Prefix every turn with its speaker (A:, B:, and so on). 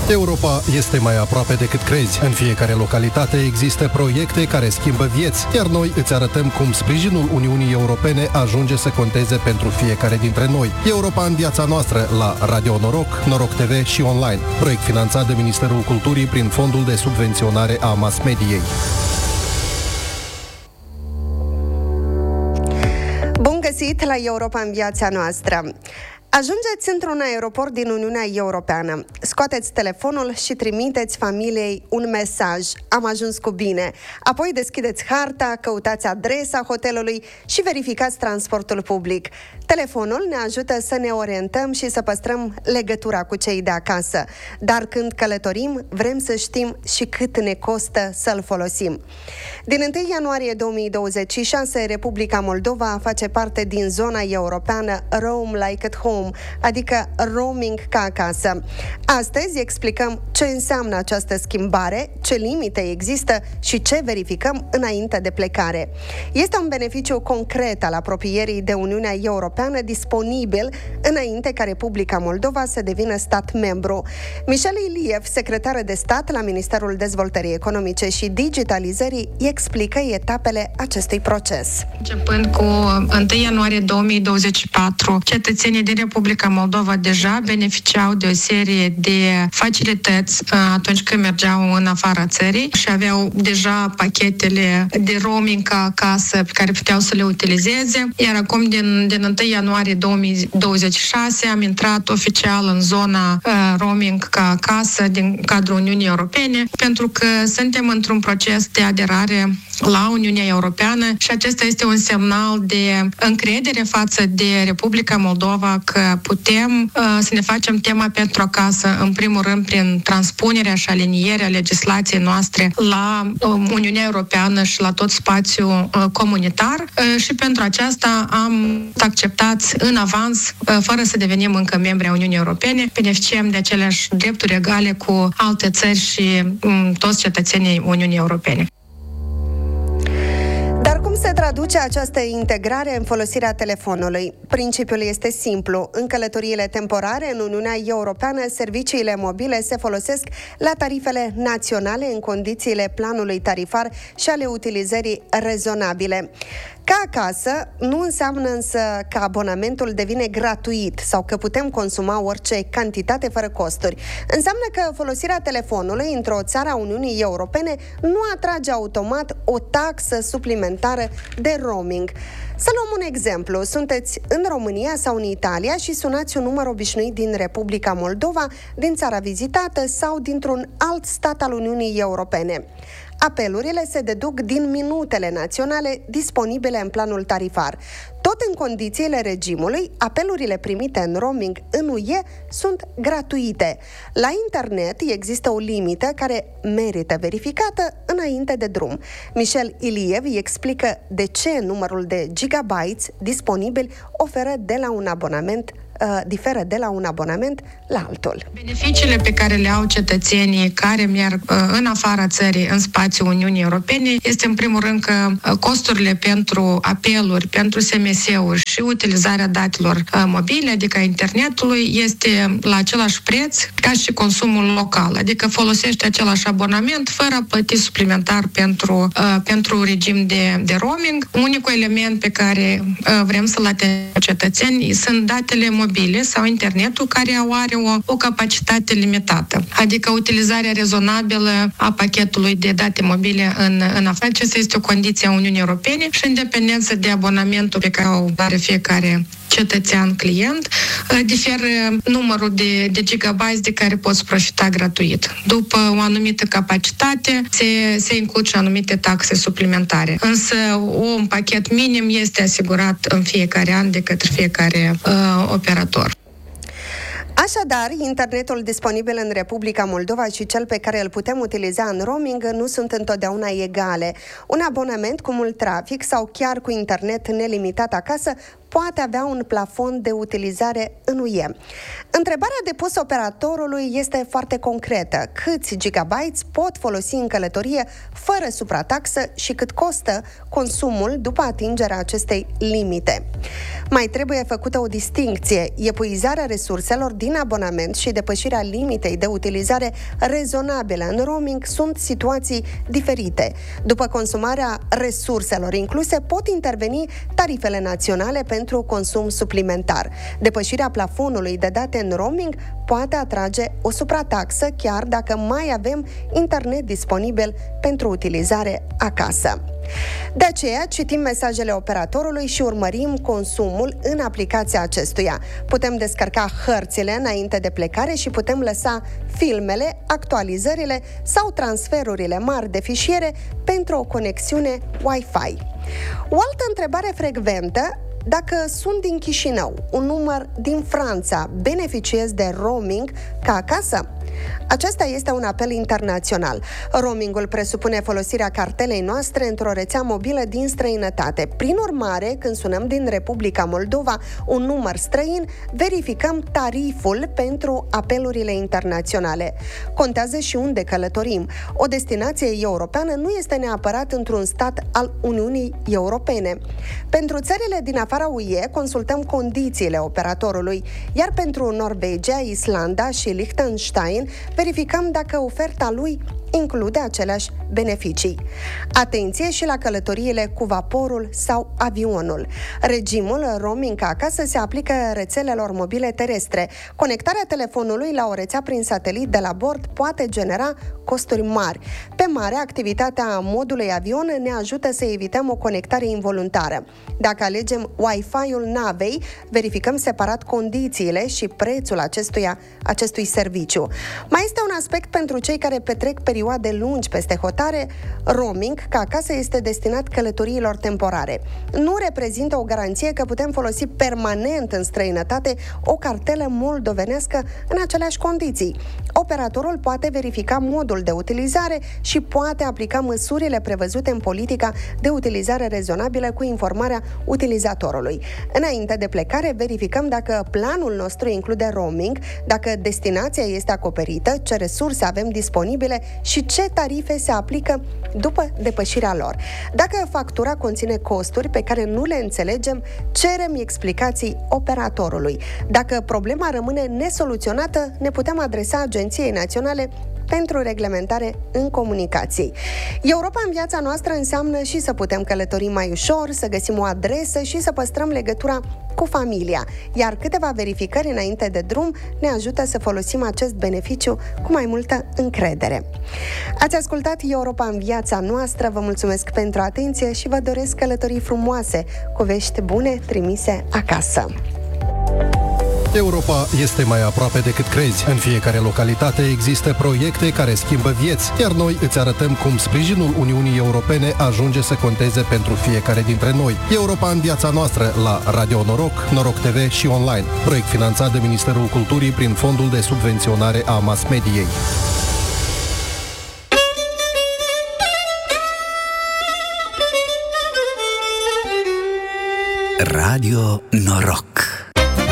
A: Europa este mai aproape decât crezi. În fiecare localitate există proiecte care schimbă vieți, iar noi îți arătăm cum sprijinul Uniunii Europene ajunge să conteze pentru fiecare dintre noi. Europa în viața noastră la Radio Noroc, Noroc TV și online. Proiect finanțat de Ministerul Culturii prin Fondul de Subvenționare a Mass Mediei.
B: Bun găsit la Europa în viața noastră! Ajungeți într-un aeroport din Uniunea Europeană, scoateți telefonul și trimiteți familiei un mesaj: am ajuns cu bine. Apoi deschideți harta, căutați adresa hotelului și verificați transportul public. Telefonul ne ajută să ne orientăm și să păstrăm legătura cu cei de acasă. Dar când călătorim, vrem să știm și cât ne costă să-l folosim. Din 1 ianuarie 2026, Republica Moldova face parte din zona europeană Roam Like at Home, adică roaming ca acasă. Astăzi explicăm ce înseamnă această schimbare, ce limite există și ce verificăm înainte de plecare. Este un beneficiu concret al apropierii de Uniunea Europeană disponibil înainte ca Republica Moldova să devină stat membru. Michel Iliev, secretar de stat la Ministerul Dezvoltării Economice și Digitalizării, explică etapele acestui proces.
C: Începând cu 1 ianuarie 2024, cetățenii din Republica Moldova deja beneficiau de o serie de facilități atunci când mergeau în afara țării și aveau deja pachetele de roaming ca acasă pe care puteau să le utilizeze. Iar acum, din 1 ianuarie 2026, am intrat oficial în zona roaming ca acasă din cadrul Uniunii Europene, pentru că suntem într-un proces de aderare la Uniunea Europeană și acesta este un semnal de încredere față de Republica Moldova că putem să ne facem tema pentru acasă, în primul rând prin transpunerea și alinierea legislației noastre la Uniunea Europeană și la tot spațiul comunitar și pentru aceasta am acceptați în avans, fără să devenim încă membri ai Uniunii Europene, beneficiem de aceleași drepturi egale cu alte țări și toți cetățenii Uniunii Europene.
B: Cum se traduce această integrare în folosirea telefonului? Principiul este simplu. În călătoriile temporare în Uniunea Europeană, serviciile mobile se folosesc la tarifele naționale în condițiile planului tarifar și ale utilizării rezonabile. Ca acasă nu înseamnă însă că abonamentul devine gratuit sau că putem consuma orice cantitate fără costuri. Înseamnă că folosirea telefonului într-o țară a Uniunii Europene nu atrage automat o taxă suplimentară de roaming. Să luăm un exemplu. Sunteți în România sau în Italia și sunați un număr obișnuit din Republica Moldova, din țara vizitată sau dintr-un alt stat al Uniunii Europene. Apelurile se deduc din minutele naționale disponibile în planul tarifar. Tot în condițiile regimului, apelurile primite în roaming în UE sunt gratuite. La internet există o limită care merită verificată înainte de drum. Michel Iliev îi explică de ce numărul de gigabytes disponibil diferă de la un abonament la altul.
C: Beneficiile pe care le au cetățenii care merg în afara țării, în spațiul Uniunii Europene, este în primul rând că costurile pentru apeluri, pentru SMS-uri și utilizarea datelor mobile, adică internetului, este la același preț ca și consumul local, adică folosește același abonament fără a plăti suplimentar pentru regim de roaming. Unicul element pe care vrem să-l atingem cetățenii sunt datele mobile sau internetul care are o capacitate limitată. Adică utilizarea rezonabilă a pachetului de date mobile în afară. Acesta este o condiție a Uniunii Europene și în dependență de abonamentul pe care o are fiecare cetățean client, diferă numărul de gigabytes de care poți profita gratuit. După o anumită capacitate, se includ și anumite taxe suplimentare. Însă, un pachet minim este asigurat în fiecare an de către fiecare operator.
B: Așadar, internetul disponibil în Republica Moldova și cel pe care îl putem utiliza în roaming nu sunt întotdeauna egale. Un abonament cu mult trafic sau chiar cu internet nelimitat acasă poate avea un plafon de utilizare în UE. Întrebarea depusă operatorului este foarte concretă. Câți gigabytes pot folosi în călătorie fără suprataxă și cât costă consumul după atingerea acestei limite? Mai trebuie făcută o distincție. Epuizarea resurselor din abonament și depășirea limitei de utilizare rezonabilă în roaming sunt situații diferite. După consumarea resurselor incluse, pot interveni tarifele naționale pentru consum suplimentar. Depășirea plafonului de date în roaming poate atrage o suprataxă, chiar dacă mai avem internet disponibil pentru utilizare acasă. De aceea, citim mesajele operatorului și urmărim consumul în aplicația acestuia. Putem descărca hărțile înainte de plecare și putem lăsa filmele, actualizările sau transferurile mari de fișiere pentru o conexiune Wi-Fi. O altă întrebare frecventă: dacă sunt din Chișinău, un număr din Franța, beneficiez de roaming ca acasă? Acesta este un apel internațional. Roamingul presupune folosirea cartelei noastre într-o rețea mobilă din străinătate. Prin urmare, când sunăm din Republica Moldova un număr străin, verificăm tariful pentru apelurile internaționale. Contează și unde călătorim. O destinație europeană nu este neapărat într-un stat al Uniunii Europene. Pentru țările din afara UE, consultăm condițiile operatorului, iar pentru Norvegia, Islanda și Liechtenstein, verificăm dacă oferta lui include aceleași beneficii. Atenție și la călătoriile cu vaporul sau avionul. Regimul roaming acasă se aplică rețelelor mobile terestre. Conectarea telefonului la o rețea prin satelit de la bord poate genera costuri mari. Pe mare, activitatea modului avion ne ajută să evităm o conectare involuntară. Dacă alegem Wi-Fi-ul navei, verificăm separat condițiile și prețul acestui serviciu. Mai este un aspect pentru cei care petrec perioade lungi peste hotare. Roaming ca acasă este destinat călătoriilor temporare. Nu reprezintă o garanție că putem folosi permanent în străinătate o cartelă moldovenească în aceleași condiții. Operatorul poate verifica modul de utilizare și poate aplica măsurile prevăzute în politica de utilizare rezonabilă cu informarea utilizatorului. Înainte de plecare, verificăm dacă planul nostru include roaming, dacă destinația este acoperită, ce resurse avem disponibile și ce tarife se aplică după depășirea lor. Dacă factura conține costuri pe care nu le înțelegem, cerem explicații operatorului. Dacă problema rămâne nesoluționată, ne putem adresa Agenției Naționale pentru Reglementare în Comunicații. Europa în viața noastră înseamnă și să putem călători mai ușor, să găsim o adresă și să păstrăm legătura cu familia, iar câteva verificări înainte de drum ne ajută să folosim acest beneficiu cu mai multă încredere. Ați ascultat Europa în viața noastră, vă mulțumesc pentru atenție și vă doresc călătorii frumoase, cu vești bune trimise acasă.
A: Europa este mai aproape decât crezi. În fiecare localitate există proiecte care schimbă vieți, iar noi îți arătăm cum sprijinul Uniunii Europene ajunge să conteze pentru fiecare dintre noi. Europa în viața noastră la Radio Noroc, Noroc TV și online. Proiect finanțat de Ministerul Culturii prin Fondul de Subvenționare a Mass Mediei.
D: Radio Noroc.